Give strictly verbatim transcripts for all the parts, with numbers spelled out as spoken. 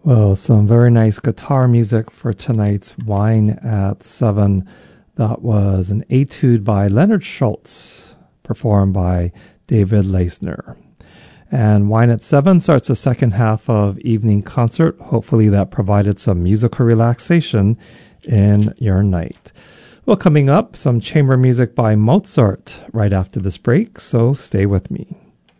Well, some very nice guitar music for tonight's Wine at Seven. That was an etude by Leonard Schultz, performed by David Leisner. And Wine at Seven starts the second half of evening concert. Hopefully that provided some musical relaxation in your night. Well, coming up, some chamber music by Mozart right after this break, so stay with me.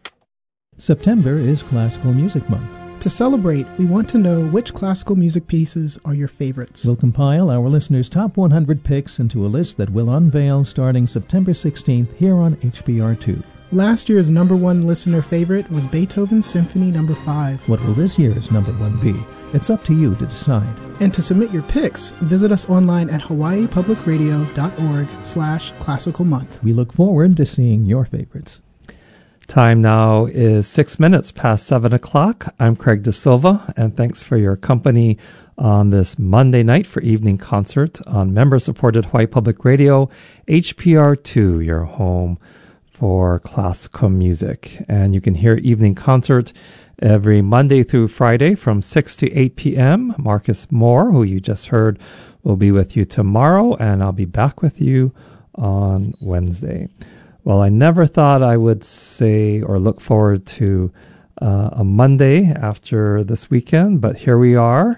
September is Classical Music Month. To celebrate, we want to know which classical music pieces are your favorites. We'll compile our listeners' top one hundred picks into a list that we'll unveil starting September sixteenth here on H B R two. Last year's number one listener favorite was Beethoven's Symphony number five. What will this year's number one be? It's up to you to decide. And to submit your picks, visit us online at hawaii public radio dot org slash classical month. We look forward to seeing your favorites. Time now is six minutes past seven o'clock. I'm Craig De Silva, and thanks for your company on this Monday night for evening concert on member-supported Hawaii Public Radio, H P R two, your home for classical music. And you can hear evening concert every Monday through Friday from six to eight p.m. Marcus Moore, who you just heard, will be with you tomorrow, and I'll be back with you on Wednesday. Well, I never thought I would say or look forward to uh, a Monday after this weekend, but here we are.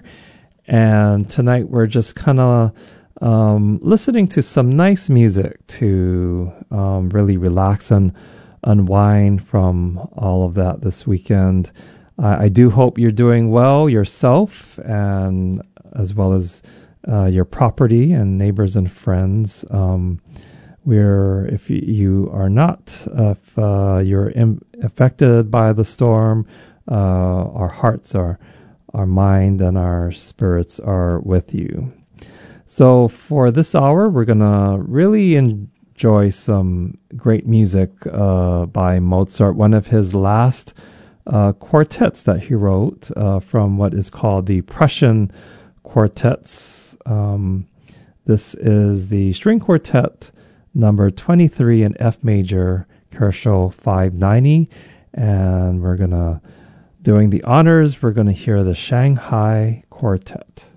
And tonight we're just kind of um, listening to some nice music to um, really relax and unwind from all of that this weekend. I, I do hope you're doing well yourself, and as well as uh, your property and neighbors and friends. Um, We're, if you are not, uh, if uh, you're im- affected by the storm, uh, our hearts, our, our mind, and our spirits are with you. So for this hour, we're going to really enjoy some great music uh, by Mozart, one of his last uh, quartets that he wrote uh, from what is called the Prussian quartets. Um, this is the string quartet number twenty-three in F major, Kershaw five ninety, and we're gonna, doing the honors, we're gonna hear the Shanghai Quartet.